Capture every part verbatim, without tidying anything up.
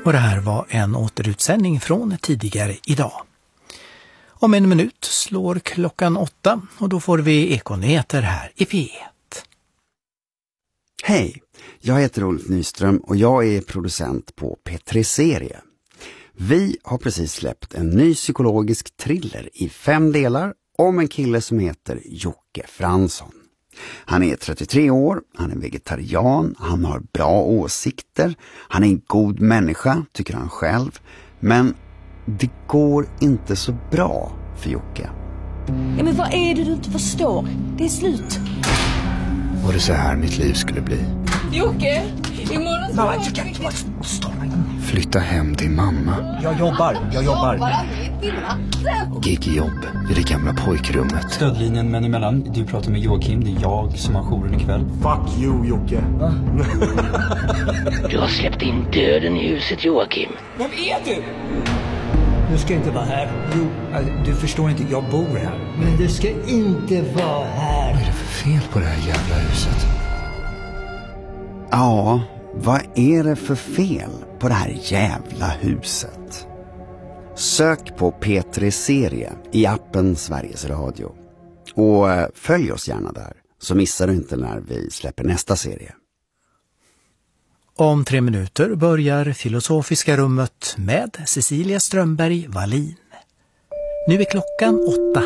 Och det här var en återutsändning från tidigare idag. Om en minut slår klockan åtta och då får vi Ekonyheter här i P ett. Hej, jag heter Ulf Nyström och jag är producent på P tre-serie. Vi har precis släppt en ny psykologisk thriller i fem delar om en kille som heter Jocke Fransson. Han är trettiotre år, han är vegetarian, han har bra åsikter, han är en god människa, tycker han själv. Men det går inte så bra för Jocke. Ja, men vad är det du inte förstår? Det är slut. Var det så här mitt liv skulle bli? Jocke, imorgon så... Nej, jag kan inte stå mig. Flytta hem till mamma. Jag jobbar, jag jobbar. Gigjobb i det gamla pojkrummet. Stödlinjen men emellan. Du pratar med Joakim, det är jag som har jouren ikväll. Fuck you, Jocke. Va? Du har släppt in döden i huset, Joakim. Vem är du? Du ska inte vara här. Jo, du förstår inte, jag bor här. Men du ska inte vara här. Vad är det för fel på det här jävla huset? Ja, vad är det för fel på det här jävla huset? Sök på P tre-serie i appen Sveriges Radio. Och följ oss gärna där, så missar du inte när vi släpper nästa serie. Om tre minuter börjar Filosofiska rummet med Cecilia Strömberg Wallin. Nu är klockan åtta.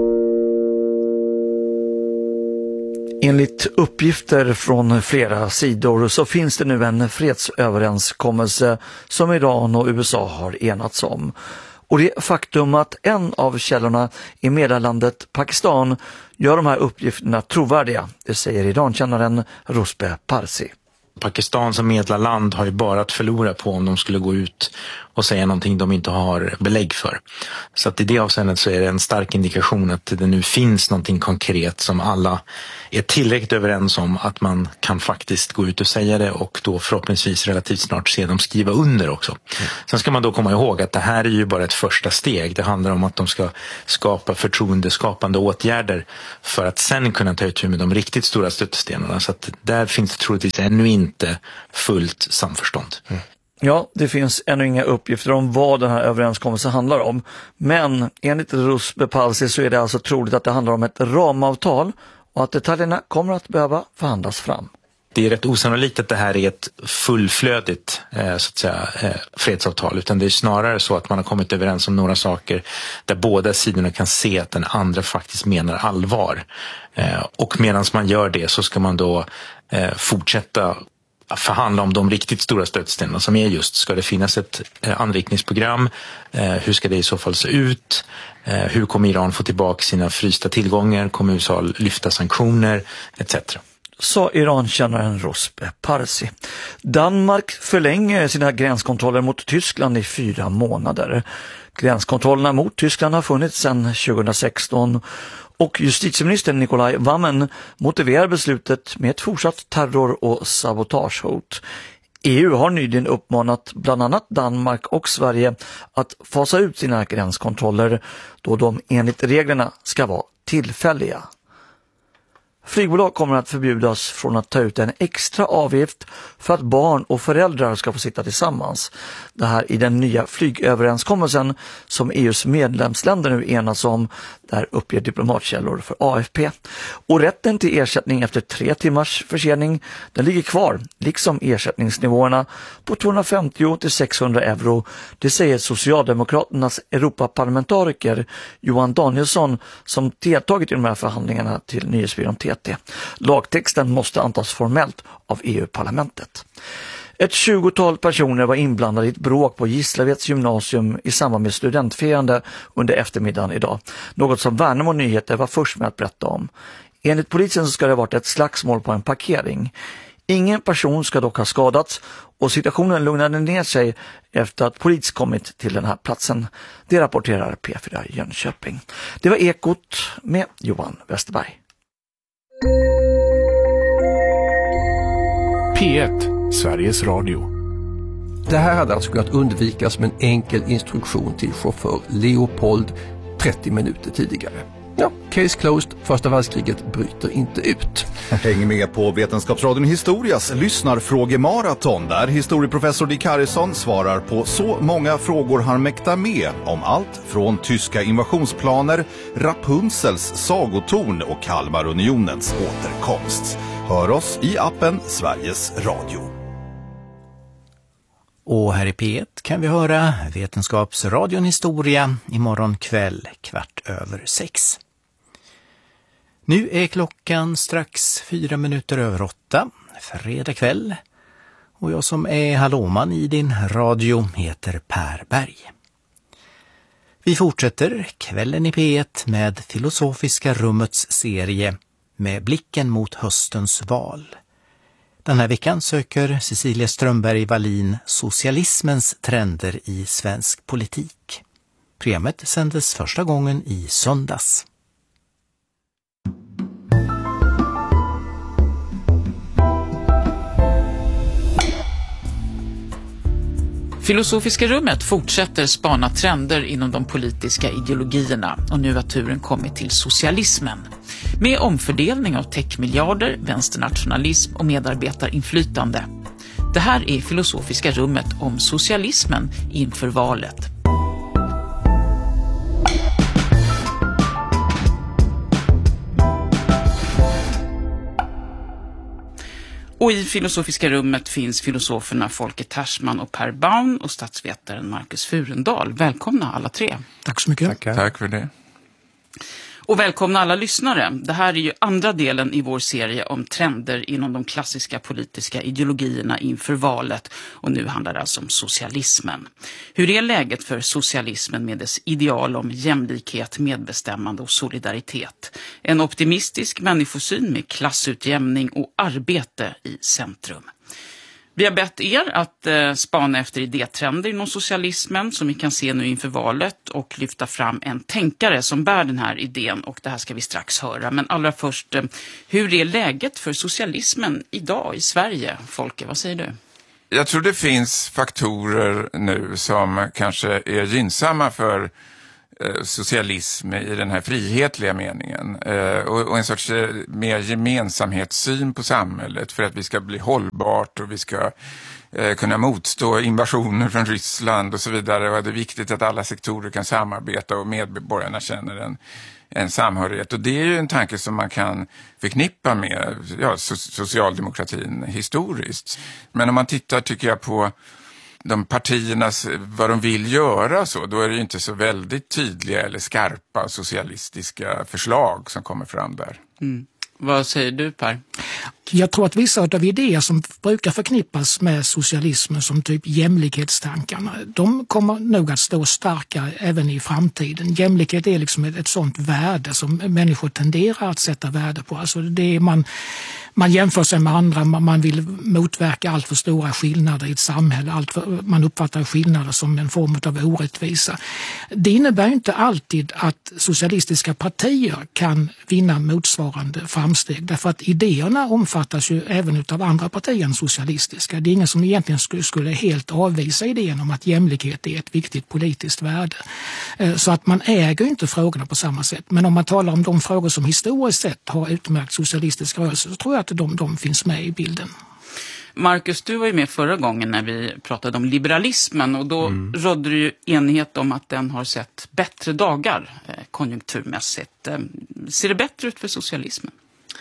Enligt uppgifter från flera sidor så finns det nu en fredsöverenskommelse som Iran och U S A har enats om. Och det faktum att en av källorna i meddelandet Pakistan gör de här uppgifterna trovärdiga, det säger Irankännaren Rusbe Parsi. Pakistan som medlarland har ju bara att förlora på om de skulle gå ut och säga någonting de inte har belägg för. Så att i det avseendet så är det en stark indikation att det nu finns någonting konkret som alla är tillräckligt överens om att man kan faktiskt gå ut och säga det och då förhoppningsvis relativt snart se dem skriva under också. Mm. Sen ska man då komma ihåg att det här är ju bara ett första steg. Det handlar om att de ska skapa förtroendeskapande åtgärder för att sen kunna ta itu med de riktigt stora stöttestenarna. Så att där finns det troligtvis ännu inte fullt samförstånd. Mm. Ja, det finns ännu inga uppgifter om vad den här överenskommelsen handlar om. Men enligt Rusbe Parsi så är det alltså troligt att det handlar om ett ramavtal och att detaljerna kommer att behöva förhandlas fram. Det är rätt osannolikt att det här är ett fullflödigt eh, så att säga, eh, fredsavtal, utan det är snarare så att man har kommit överens om några saker där båda sidorna kan se att den andra faktiskt menar allvar. Eh, och medan man gör det så ska man då eh, fortsätta förhandla om de riktigt stora stötstenarna som är just, ska det finnas ett eh, anrikningsprogram, eh, hur ska det i så fall se ut, eh, hur kommer Iran få tillbaka sina frysta tillgångar, kommer U S A lyfta sanktioner et cetera. Sa Irankännaren Rusbe Parsi. Danmark förlänger sina gränskontroller mot Tyskland i fyra månader. Gränskontrollerna mot Tyskland har funnits sedan tjugohundrasexton och justitieministern Nikolaj Vammen motiverar beslutet med ett fortsatt terror- och sabotagehot. E U har nyligen uppmanat bland annat Danmark och Sverige att fasa ut sina gränskontroller då de enligt reglerna ska vara tillfälliga. Flygbolag kommer att förbjudas från att ta ut en extra avgift för att barn och föräldrar ska få sitta tillsammans. Det här i den nya flygöverenskommelsen som E U:s medlemsländer nu enas om, där uppger diplomatkällor för A F P. Och rätten till ersättning efter tre timmars försening, den ligger kvar, liksom ersättningsnivåerna på tvåhundrafemtio till sexhundra euro. Det säger Socialdemokraternas Europaparlamentariker Johan Danielsson som deltagit i de här förhandlingarna till nyhetsbyrån T T. Lagtexten måste antas formellt av E U-parlamentet. Ett tjugotal personer var inblandade i ett bråk på Gislaveds gymnasium i samband med studentfirande under eftermiddagen idag. Något som Värnamo Nyheter var först med att berätta om. Enligt polisen så ska det ha varit ett slagsmål på en parkering. Ingen person ska dock ha skadats och situationen lugnade ner sig efter att polis kommit till den här platsen. Det rapporterar P fyra Jönköping. Det var Ekot med Johan Westerberg. P ett, Sveriges Radio. Det här hade alltså kunnat undvikas med en enkel instruktion till chaufför Leopold trettio minuter tidigare. ja, case closed, första världskriget bryter inte ut. Häng med på Vetenskapsradion Historias lyssnarfrågemaraton där historieprofessor Dick Harrison svarar på så många frågor han mäktar med om allt från tyska invasionsplaner, Rapunzels sagotorn och Kalmarunionens återkomst. Hör oss i appen Sveriges Radio. Och här i P ett kan vi höra Vetenskapsradion Historia imorgon kväll kvart över sex. Nu är klockan strax fyra minuter över åtta, fredag kväll. Och jag som är hallåman i din radio heter Per Berg. Vi fortsätter kvällen i P ett med Filosofiska rummets serie med blicken mot höstens val. Den här veckan söker Cecilia Strömberg Wallin socialismens trender i svensk politik. Programmet sändes första gången i söndags. Filosofiska rummet fortsätter spana trender inom de politiska ideologierna och nu har turen kommit till socialismen. Med omfördelning av techmiljarder, vänsternationalism och medarbetarinflytande. Det här är Filosofiska rummet om socialismen inför valet. Och i Filosofiska rummet finns filosoferna Folke Tersman och Per Baun och statsvetaren Marcus Furendal. Välkomna alla tre. Tack så mycket. Tackar. Tack för det. Och välkomna alla lyssnare. Det här är ju andra delen i vår serie om trender inom de klassiska politiska ideologierna inför valet. Och nu handlar det alltså om socialismen. Hur är läget för socialismen med dess ideal om jämlikhet, medbestämmande och solidaritet? En optimistisk människosyn med klassutjämning och arbete i centrum. Vi har bett er att eh, spana efter idétrender inom socialismen som vi kan se nu inför valet och lyfta fram en tänkare som bär den här idén, och det här ska vi strax höra. Men allra först, eh, hur är läget för socialismen idag i Sverige? Folke, vad säger du? Jag tror det finns faktorer nu som kanske är gynnsamma för socialism i den här frihetliga meningen och en sorts mer gemensamhetssyn på samhället för att vi ska bli hållbart och vi ska kunna motstå invasioner från Ryssland och så vidare, och det är viktigt att alla sektorer kan samarbeta och medborgarna känner en, en samhörighet, och det är ju en tanke som man kan förknippa med ja, socialdemokratin historiskt. Men om man tittar tycker jag på de partiernas, vad de vill göra så, då är det ju inte så väldigt tydliga eller skarpa socialistiska förslag som kommer fram där. Mm. Vad säger du, Per? Jag tror att vissa av idéer som brukar förknippas med socialismen som typ jämlikhetstankarna, de kommer nog att stå starka även i framtiden. Jämlikhet är liksom ett, ett sånt värde som människor tenderar att sätta värde på. Alltså det är man, man jämför sig med andra, man vill motverka allt för stora skillnader i ett samhälle, allt för, man uppfattar skillnader som en form av orättvisa. Det innebär inte alltid att socialistiska partier kan vinna motsvarande framsteg, därför att idéerna omfattas ju även av andra partier än socialistiska. Det är ingen som egentligen skulle, skulle helt avvisa idén om att jämlikhet är ett viktigt politiskt värde. Så att man äger inte frågorna på samma sätt. Men om man talar om de frågor som historiskt sett har utmärkt socialistisk rörelse, så tror jag att de, de finns med i bilden. Marcus, du var ju med förra gången när vi pratade om liberalismen, och då mm. rådde det ju enighet om att den har sett bättre dagar eh, konjunkturmässigt. Eh, ser det bättre ut för socialismen?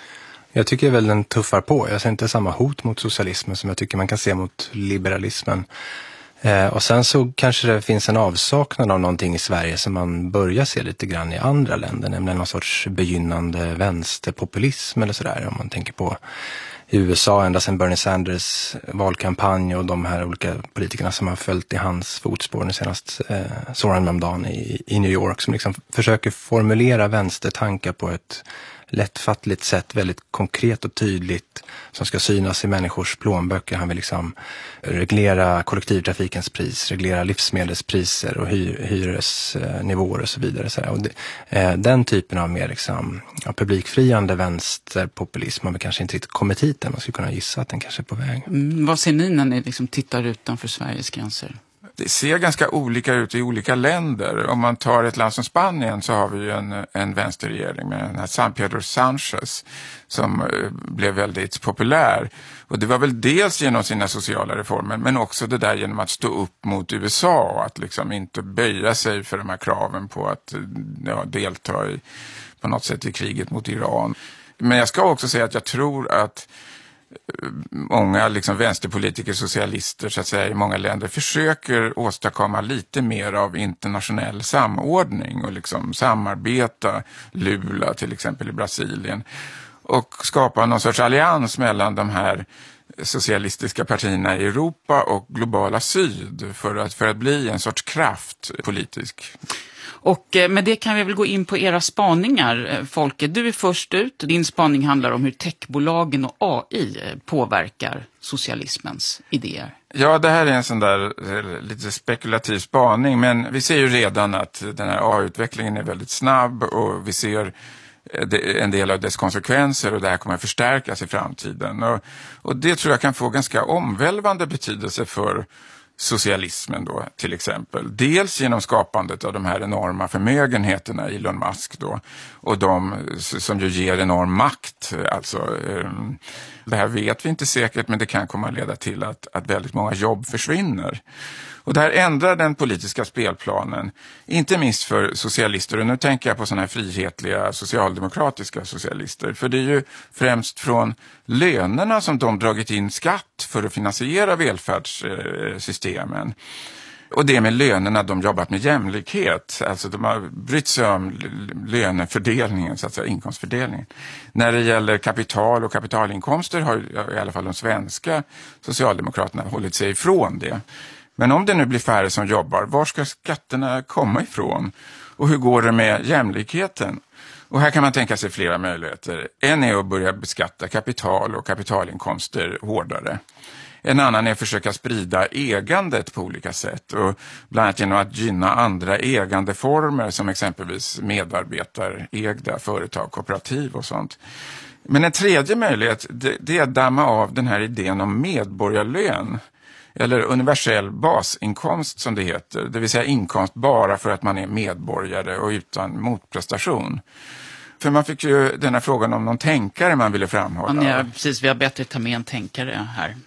Jag tycker väl den tuffar på. Jag ser inte samma hot mot socialismen som jag tycker man kan se mot liberalismen. Eh, och sen så kanske det finns en avsaknad av någonting i Sverige som man börjar se lite grann i andra länder, nämligen någon sorts begynnande vänsterpopulism eller sådär, om man tänker på i U S A ända sedan Bernie Sanders valkampanj och de här olika politikerna som har följt i hans fotspår, nu senast eh, Zoran Mamdani i, i New York, som liksom försöker formulera vänstertankar på ett lättfattligt sätt, väldigt konkret och tydligt, som ska synas i människors plånböcker. Han vill liksom reglera kollektivtrafikens pris, reglera livsmedelspriser och hy- hyresnivåer och så vidare. Så och det, eh, den typen av mer liksom, ja, publikfriande vänsterpopulism har vi kanske inte riktigt kommit hit än. Man skulle kunna gissa att den kanske är på väg. Mm, vad ser ni när ni liksom tittar utanför Sveriges gränser? det ser ganska olika ut i olika länder. Om man tar ett land som Spanien så har vi ju en, en vänsterregering med den här San Pedro Sánchez som blev väldigt populär. Och det var väl dels genom sina sociala reformer men också det där genom att stå upp mot U S A och att liksom inte böja sig för de här kraven på att ja, delta i, på något sätt i kriget mot Iran. Men jag ska också säga att jag tror att många liksom vänsterpolitiker, socialister så att säga, i många länder försöker åstadkomma lite mer av internationell samordning och liksom samarbeta, Lula till exempel i Brasilien, och skapa någon sorts allians mellan de här socialistiska partierna i Europa och globala syd för att, för att bli en sorts kraft politisk. Och med det kan vi väl gå in på era spaningar, Folke. Du är först ut. Din spaning handlar om hur techbolagen och A I påverkar socialismens idéer. Ja, det här är en sån där lite spekulativ spaning, men vi ser ju redan att den här A I-utvecklingen är väldigt snabb och vi ser en del av dess konsekvenser och det här kommer att förstärkas i framtiden. Och, och det tror jag kan få ganska omvälvande betydelse för socialismen då till exempel. Dels genom skapandet av de här enorma förmögenheterna i Elon Musk då och de som ju ger enorm makt. Alltså, det här vet vi inte säkert men det kan komma att leda till att, att väldigt många jobb försvinner. Och det här ändrar den politiska spelplanen, inte minst för socialister. Och nu tänker jag på sådana här frihetliga socialdemokratiska socialister. För det är ju främst från lönerna som de dragit in skatt för att finansiera välfärdssystemen. Och det är med lönerna de jobbat med jämlikhet. Alltså de har brytt sig om lönefördelningen, så att säga, inkomstfördelningen. När det gäller kapital och kapitalinkomster har i alla fall de svenska socialdemokraterna hållit sig ifrån det. Men om det nu blir färre som jobbar, var ska skatterna komma ifrån? Och hur går det med jämlikheten? Och här kan man tänka sig flera möjligheter. En är att börja beskatta kapital och kapitalinkomster hårdare. En annan är att försöka sprida ägandet på olika sätt. Och bland annat genom att gynna andra ägandeformer som exempelvis medarbetarägda företag, kooperativ och sånt. Men en tredje möjlighet det, det är att damma av den här idén om medborgarlön. Eller universell basinkomst som det heter. Det vill säga inkomst bara för att man är medborgare och utan motprestation. För man fick ju den här frågan om någon tänkare man ville framhålla. Ja, precis, vi har bättre ta med en tänkare här.